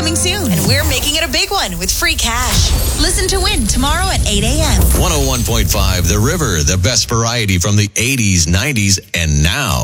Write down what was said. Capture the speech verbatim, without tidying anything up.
coming soon, and we're making it a big one with free cash. Listen to Win tomorrow at eight a.m. one oh one point five The River, the best variety from the eighties, nineties, and now.